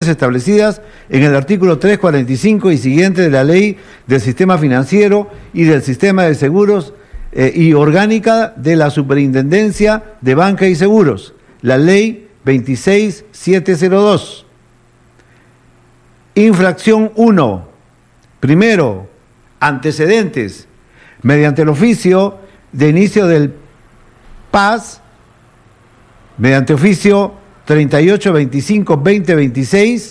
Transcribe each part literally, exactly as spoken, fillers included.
establecidas en el artículo trescientos cuarenta y cinco y siguiente de la Ley del Sistema Financiero y del Sistema de Seguros eh, y orgánica de la Superintendencia de Banca y Seguros, la Ley veintiséis mil setecientos dos. Infracción uno. Primero, antecedentes. Mediante el oficio de inicio del P A S, mediante oficio treinta y ocho veinticinco veinte veintiséis,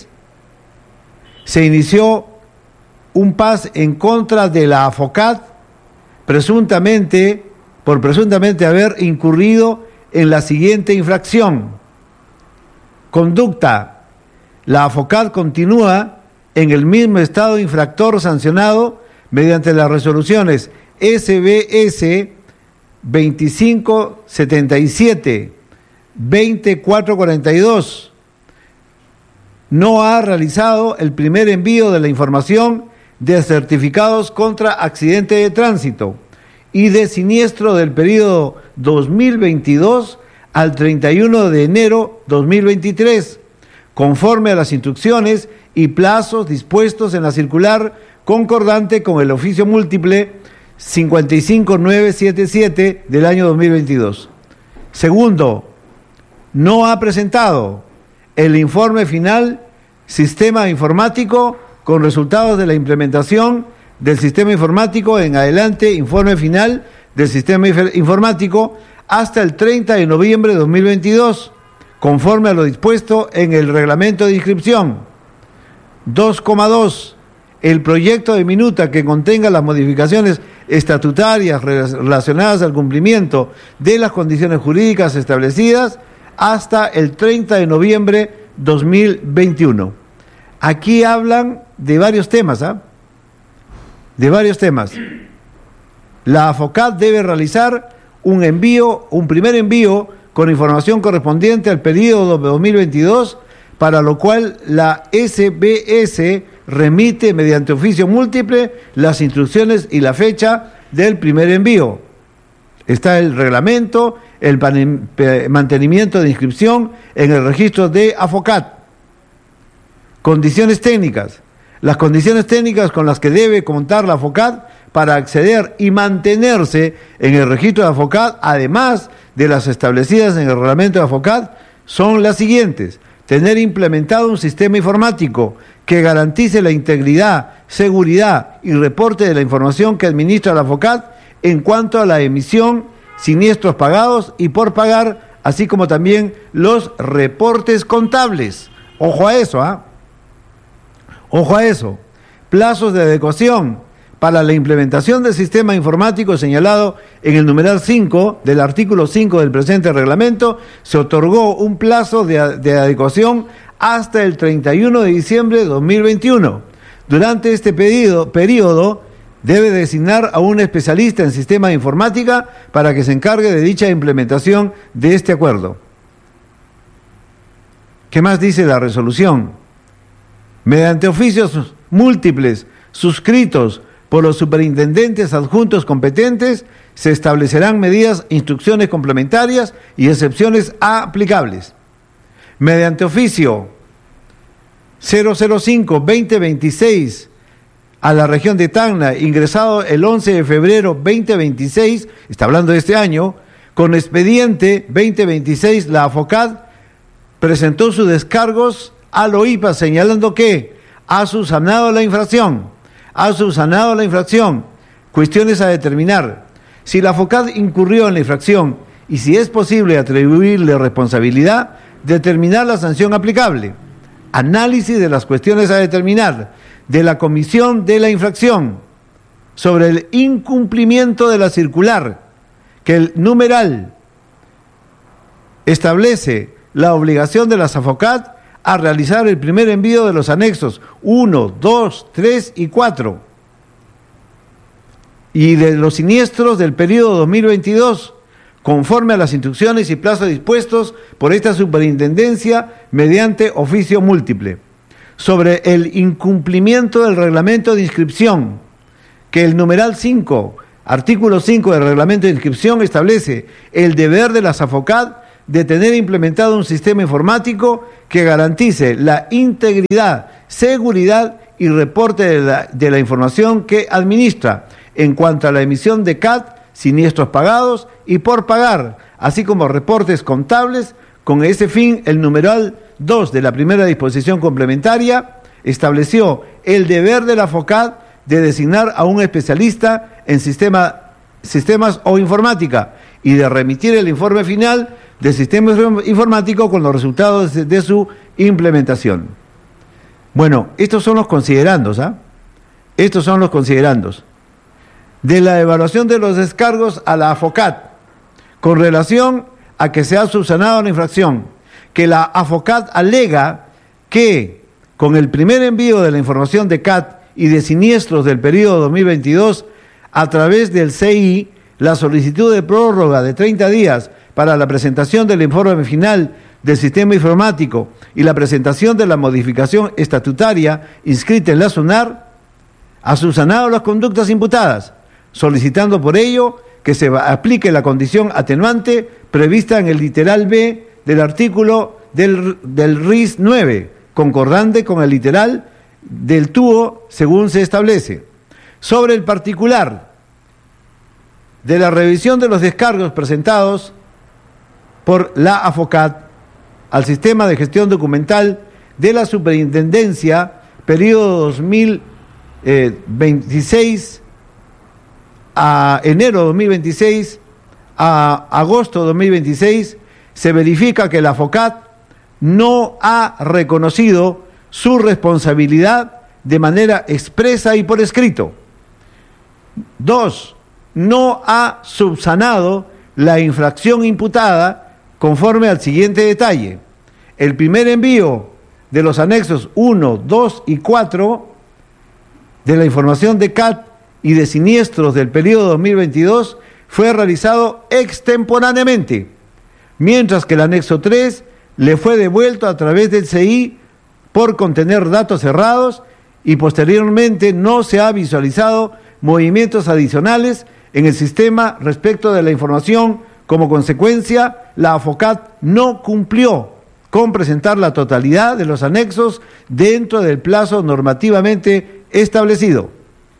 se inició un P A S en contra de la AFOCAD, presuntamente, por presuntamente haber incurrido en la siguiente infracción. Conducta. La AFOCAD continúa en el mismo estado infractor sancionado mediante las resoluciones S B S veinticinco setenta y siete, veinticuatro cuarenta y dos. No ha realizado el primer envío de la información de certificados contra accidente de tránsito y de siniestro del periodo dos mil veintidós al treinta y uno de enero dos mil veintitrés, conforme a las instrucciones y plazos dispuestos en la circular concordante con el oficio múltiple cincuenta y cinco mil novecientos setenta y siete del año dos mil veintidós. Segundo, no ha presentado el informe final Sistema Informático con resultados de la implementación del Sistema Informático en adelante, informe final del Sistema Informático hasta el treinta de noviembre de dos mil veintidós, conforme a lo dispuesto en el Reglamento de Inscripción. dos coma dos. El proyecto de minuta que contenga las modificaciones estatutarias relacionadas al cumplimiento de las condiciones jurídicas establecidas hasta el treinta de noviembre dos mil veintiuno. Aquí hablan de varios temas, ¿ah? ¿eh? De varios temas. La AFOCAD debe realizar un envío, un primer envío con información correspondiente al periodo dos mil veintidós, para lo cual la S B S remite mediante oficio múltiple las instrucciones y la fecha del primer envío. Está el reglamento, el mantenimiento de inscripción en el registro de AFOCAD. Condiciones técnicas. Las condiciones técnicas con las que debe contar la AFOCAD para acceder y mantenerse en el registro de AFOCAD, además de las establecidas en el reglamento de AFOCAD, son las siguientes: tener implementado un sistema informático que garantice la integridad, seguridad y reporte de la información que administra la AFOCAD en cuanto a la emisión, siniestros pagados y por pagar, así como también los reportes contables. Ojo a eso, ¿ah? ¿eh? Ojo a eso. Plazos de adecuación. Para la implementación del sistema informático señalado en el numeral cinco del artículo cinco del presente reglamento, se otorgó un plazo de, de adecuación hasta el treinta y uno de diciembre de dos mil veintiuno. Durante este pedido, periodo, debe designar a un especialista en sistema de informática para que se encargue de dicha implementación de este acuerdo. ¿Qué más dice la resolución? Mediante oficios múltiples suscritos por los superintendentes adjuntos competentes, se establecerán medidas, instrucciones complementarias y excepciones aplicables. Mediante oficio cero cero cinco veinte veintiséis a la región de Tacna, ingresado el once de febrero veinte veintiséis, está hablando de este año, con expediente veinte veintiséis, la AFOCAD presentó sus descargos al O I P A señalando que ha subsanado la infracción. Ha subsanado la infracción. Cuestiones a determinar. Si la AFOCAD incurrió en la infracción y si es posible atribuirle responsabilidad, determinar la sanción aplicable. Análisis de las cuestiones a determinar de la comisión de la infracción sobre el incumplimiento de la circular, que el numeral establece la obligación de las AFOCAD a realizar el primer envío de los anexos uno, dos, tres y cuatro y de los siniestros del periodo dos mil veintidós, conforme a las instrucciones y plazos dispuestos por esta superintendencia mediante oficio múltiple. Sobre el incumplimiento del reglamento de inscripción, que el numeral cinco, artículo cinco del reglamento de inscripción establece el deber de las AFOCAD de tener implementado un sistema informático que garantice la integridad, seguridad y reporte de la, de la información que administra en cuanto a la emisión de C A T, siniestros pagados y por pagar, así como reportes contables. Con ese fin, el numeral dos de la primera disposición complementaria estableció el deber de la FOCAD de designar a un especialista en sistema, sistemas o informática y de remitir el informe final del sistema informático con los resultados de, de su implementación. Bueno, estos son los considerandos, ¿ah? Estos son los considerandos de la evaluación de los descargos a la AFOCAD con relación a que se ha subsanado la infracción, que la AFOCAD alega que con el primer envío de la información de C A T y de siniestros del periodo dos mil veintidós a través del C I, la solicitud de prórroga de treinta días para la presentación del informe final del sistema informático y la presentación de la modificación estatutaria inscrita en la SUNAR ha subsanado las conductas imputadas, solicitando por ello que se aplique la condición atenuante prevista en el literal B del artículo del, del R I S nueve, concordante con el literal del T U O según se establece. Sobre el particular de la revisión de los descargos presentados por la AFOCAD al sistema de gestión documental de la Superintendencia, periodo dos mil veintiséis a enero dos mil veintiséis a agosto dos mil veintiséis, se verifica que la AFOCAD no ha reconocido su responsabilidad de manera expresa y por escrito. Dos, no ha subsanado la infracción imputada conforme al siguiente detalle. El primer envío de los anexos uno, dos y cuatro de la información de C A T y de siniestros del periodo dos mil veintidós fue realizado extemporáneamente, mientras que el anexo tres le fue devuelto a través del C I por contener datos cerrados y posteriormente no se ha visualizado movimientos adicionales en el sistema respecto de la información. Como consecuencia, la AFOCAD no cumplió con presentar la totalidad de los anexos dentro del plazo normativamente establecido.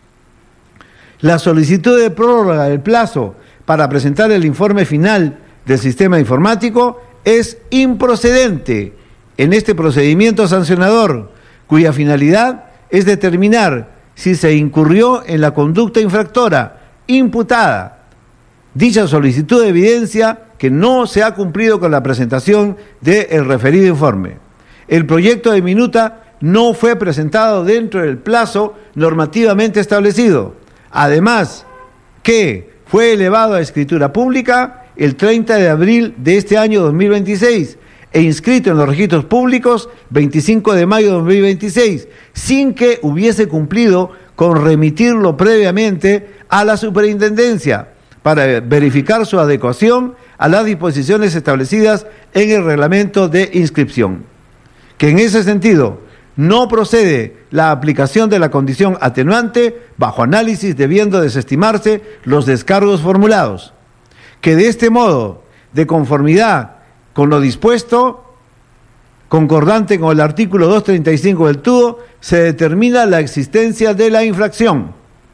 La solicitud de prórroga del plazo para presentar el informe final del sistema informático es improcedente en este procedimiento sancionador, cuya finalidad es determinar si se incurrió en la conducta infractora imputada. Dicha solicitud evidencia que no se ha cumplido con la presentación del referido informe. El proyecto de minuta no fue presentado dentro del plazo normativamente establecido. Además, que fue elevado a escritura pública el treinta de abril de este año dos mil veintiséis e inscrito en los registros públicos veinticinco de mayo de dos mil veintiséis, sin que hubiese cumplido con remitirlo previamente a la superintendencia para verificar su adecuación a las disposiciones establecidas en el reglamento de inscripción. Que en ese sentido no procede la aplicación de la condición atenuante bajo análisis, debiendo desestimarse los descargos formulados. Que de este modo, de conformidad con lo dispuesto, concordante con el artículo doscientos treinta y cinco del T U O, se determina la existencia de la infracción,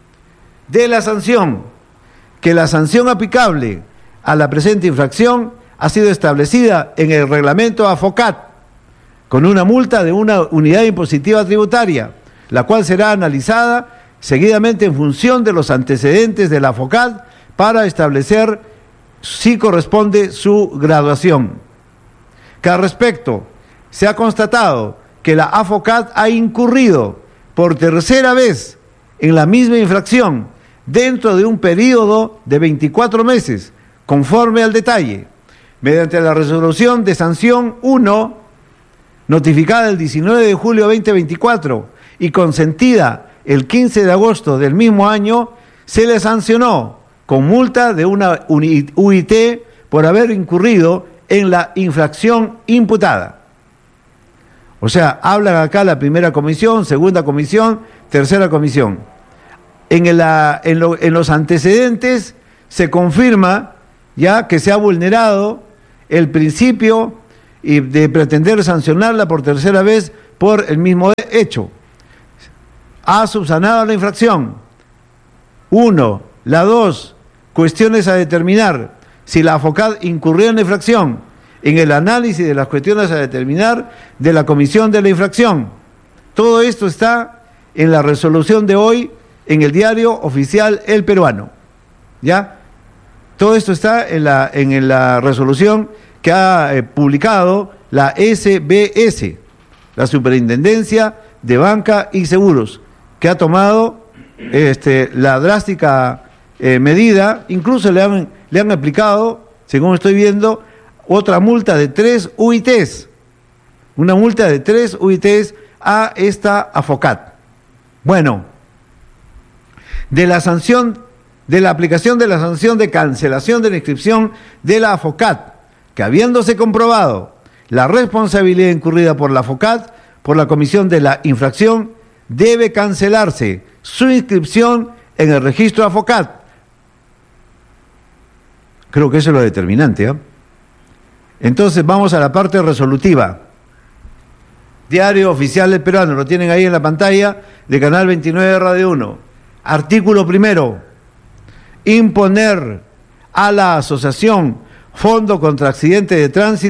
de la sanción, que la sanción aplicable a la presente infracción ha sido establecida en el reglamento AFOCAD con una multa de una unidad impositiva tributaria, la cual será analizada seguidamente en función de los antecedentes de la AFOCAD para establecer si corresponde su graduación. Que al respecto se ha constatado que la AFOCAD ha incurrido por tercera vez en la misma infracción dentro de un periodo de veinticuatro meses, conforme al detalle, mediante la resolución de sanción uno, notificada el diecinueve de julio de dos mil veinticuatro y consentida el quince de agosto del mismo año, se le sancionó con multa de una U I T por haber incurrido en la infracción imputada. O sea, hablan acá la primera comisión, segunda comisión, tercera comisión. En, el, en, lo, en los antecedentes se confirma ya que se ha vulnerado el principio y de pretender sancionarla por tercera vez por el mismo hecho. Ha subsanado la infracción. Uno. La dos, cuestiones a determinar. Si la AFOCAD incurrió en la infracción, en el análisis de las cuestiones a determinar de la comisión de la infracción. Todo esto está en la resolución de hoy en el diario oficial El Peruano. ¿Ya? Todo esto está en la, en la resolución que ha eh, publicado la S B S, la Superintendencia de Banca y Seguros, que ha tomado este, la drástica eh, medida, incluso le han, le han aplicado, según estoy viendo, otra multa de tres U I Ts, una multa de tres U I Ts a esta AFOCAD. Bueno, de la sanción, de la aplicación de la sanción de cancelación de la inscripción de la AFOCAD, que habiéndose comprobado la responsabilidad incurrida por la AFOCAD por la comisión de la infracción, debe cancelarse su inscripción en el registro AFOCAD. Creo que eso es lo determinante, ¿eh? Entonces vamos a la parte resolutiva. Diario Oficial del Peruano, lo tienen ahí en la pantalla de Canal veintinueve de Radio uno. Artículo primero. Imponer a la asociación Fondo contra Accidentes de Tránsito